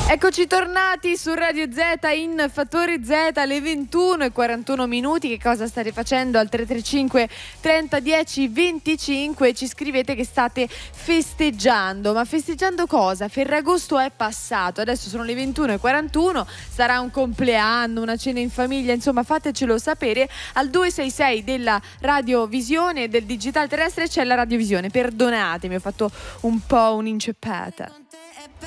Eccoci tornati su Radio Z in Fattore Z alle 21:41. Che cosa state facendo? Al 335 30 10 25 ci scrivete che state festeggiando. Ma festeggiando cosa? Ferragosto è passato, adesso sono le 21:41, sarà un compleanno, una cena in famiglia, insomma fatecelo sapere al 266 della radiovisione e del digitale terrestre. C'è la radiovisione, perdonatemi, ho fatto un po' un'inceppata.